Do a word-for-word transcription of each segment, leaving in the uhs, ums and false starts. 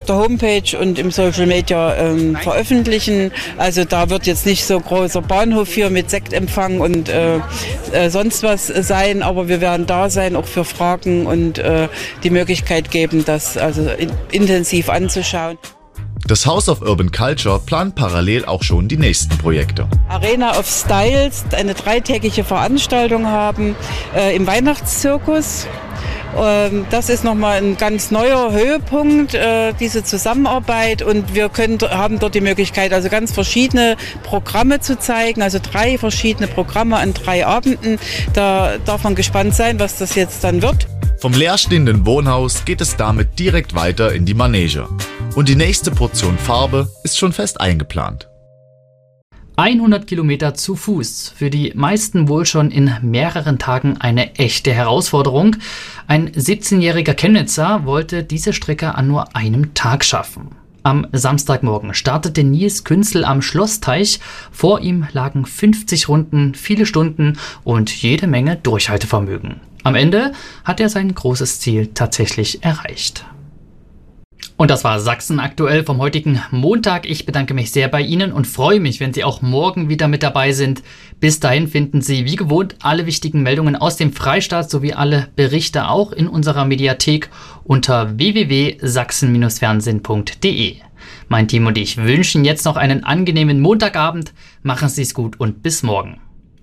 der Homepage und im Social Media ähm, veröffentlichen. Also da wird jetzt nicht so großer Bahnhof hier mit Sektempfang und äh, äh, sonst was sein, aber wir werden da sein, auch für Fragen und äh, die Möglichkeit geben, das also in, intensiv anzuschauen. Das House of Urban Culture plant parallel auch schon die nächsten Projekte. Arena of Styles, eine dreitägige Veranstaltung haben äh, im Weihnachtszirkus. Ähm, das ist nochmal ein ganz neuer Höhepunkt, äh, diese Zusammenarbeit, und wir können, haben dort die Möglichkeit, also ganz verschiedene Programme zu zeigen, also drei verschiedene Programme an drei Abenden. Da darf man gespannt sein, was das jetzt dann wird. Vom leerstehenden Wohnhaus geht es damit direkt weiter in die Manege. Und die nächste Portion Farbe ist schon fest eingeplant. hundert Kilometer zu Fuß. Für die meisten wohl schon in mehreren Tagen eine echte Herausforderung. Ein siebzehnjähriger Chemnitzer wollte diese Strecke an nur einem Tag schaffen. Am Samstagmorgen startete Nils Künzel am Schlossteich. Vor ihm lagen fünfzig Runden, viele Stunden und jede Menge Durchhaltevermögen. Am Ende hat er sein großes Ziel tatsächlich erreicht. Und das war Sachsen aktuell vom heutigen Montag. Ich bedanke mich sehr bei Ihnen und freue mich, wenn Sie auch morgen wieder mit dabei sind. Bis dahin finden Sie wie gewohnt alle wichtigen Meldungen aus dem Freistaat sowie alle Berichte auch in unserer Mediathek unter w w w punkt sachsen Bindestrich fernsehen punkt d e. Mein Team und ich wünschen jetzt noch einen angenehmen Montagabend. Machen Sie es gut und bis morgen.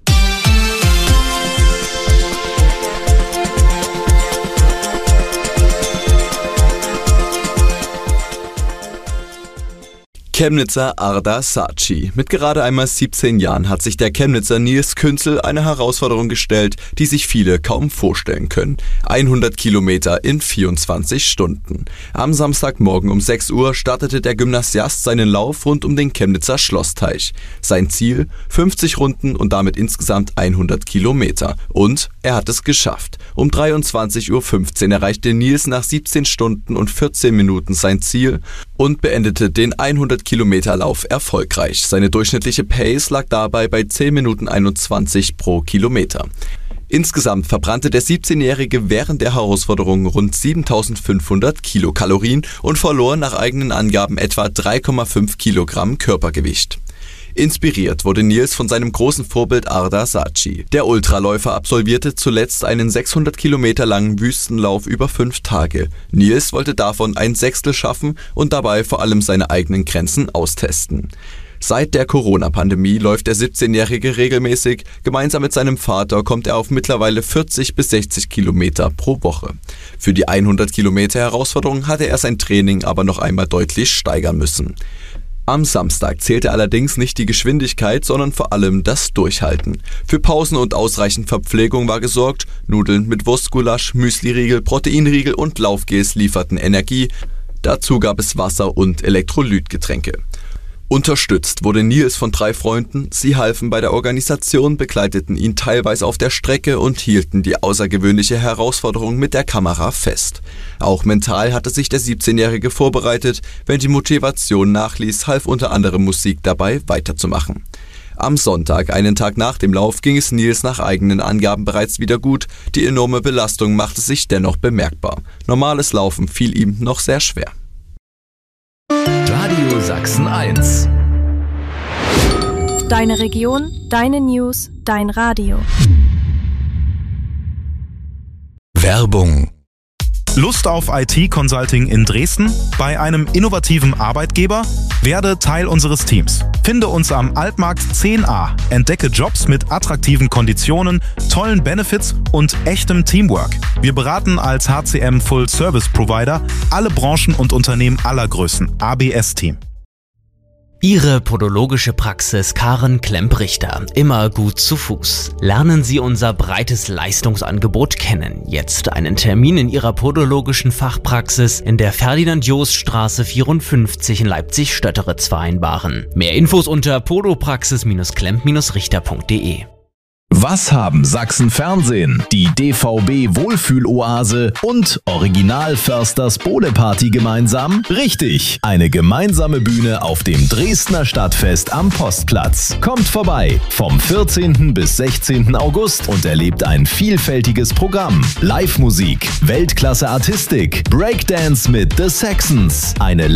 Chemnitzer Arda Saci. Mit gerade einmal siebzehn Jahren hat sich der Chemnitzer Nils Künzel eine Herausforderung gestellt, die sich viele kaum vorstellen können. hundert Kilometer in vierundzwanzig Stunden. Am Samstagmorgen um sechs Uhr startete der Gymnasiast seinen Lauf rund um den Chemnitzer Schlossteich. Sein Ziel? fünfzig Runden und damit insgesamt hundert Kilometer. Und er hat es geschafft. Um dreiundzwanzig Uhr fünfzehn erreichte Nils nach siebzehn Stunden und vierzehn Minuten sein Ziel und beendete den hundert Kilometer Lauf erfolgreich. Seine durchschnittliche Pace lag dabei bei zehn Minuten einundzwanzig pro Kilometer. Insgesamt verbrannte der siebzehnjährige während der Herausforderung rund siebentausendfünfhundert Kilokalorien und verlor nach eigenen Angaben etwa drei Komma fünf Kilogramm Körpergewicht. Inspiriert wurde Nils von seinem großen Vorbild Arda Saci. Der Ultraläufer absolvierte zuletzt einen sechshundert Kilometer langen Wüstenlauf über fünf Tage. Nils wollte davon ein Sechstel schaffen und dabei vor allem seine eigenen Grenzen austesten. Seit der Corona-Pandemie läuft der siebzehnjährige regelmäßig. Gemeinsam mit seinem Vater kommt er auf mittlerweile vierzig bis sechzig Kilometer pro Woche. Für die hundert Kilometer Herausforderung hatte er sein Training aber noch einmal deutlich steigern müssen. Am Samstag zählte allerdings nicht die Geschwindigkeit, sondern vor allem das Durchhalten. Für Pausen und ausreichend Verpflegung war gesorgt. Nudeln mit Wurstgulasch, Müsliriegel, Proteinriegel und Laufgels lieferten Energie. Dazu gab es Wasser und Elektrolytgetränke. Unterstützt wurde Nils von drei Freunden. Sie halfen bei der Organisation, begleiteten ihn teilweise auf der Strecke und hielten die außergewöhnliche Herausforderung mit der Kamera fest. Auch mental hatte sich der siebzehnjährige vorbereitet. Wenn die Motivation nachließ, half unter anderem Musik dabei, weiterzumachen. Am Sonntag, einen Tag nach dem Lauf, ging es Nils nach eigenen Angaben bereits wieder gut. Die enorme Belastung machte sich dennoch bemerkbar. Normales Laufen fiel ihm noch sehr schwer. Radio Sachsen eins. Deine Region, deine News, dein Radio. Werbung. Lust auf I T-Consulting in Dresden? Bei einem innovativen Arbeitgeber? Werde Teil unseres Teams. Finde uns am Altmarkt zehn a. Entdecke Jobs mit attraktiven Konditionen, tollen Benefits und echtem Teamwork. Wir beraten als H C M Full Service Provider alle Branchen und Unternehmen aller Größen. A B S-Team. Ihre podologische Praxis Karen Klemp-Richter. Immer gut zu Fuß. Lernen Sie unser breites Leistungsangebot kennen. Jetzt einen Termin in Ihrer podologischen Fachpraxis in der Ferdinand-Jost-Straße vierundfünfzig in Leipzig-Stötteritz vereinbaren. Mehr Infos unter podopraxis Bindestrich klemp Bindestrich richter punkt d e. Was haben Sachsen Fernsehen, die D V B Wohlfühloase und Original Försters Bodeparty gemeinsam? Richtig, eine gemeinsame Bühne auf dem Dresdner Stadtfest am Postplatz. Kommt vorbei vom vierzehnten bis sechzehnten August und erlebt ein vielfältiges Programm. Live-Musik, Weltklasse-Artistik, Breakdance mit The Saxons, eine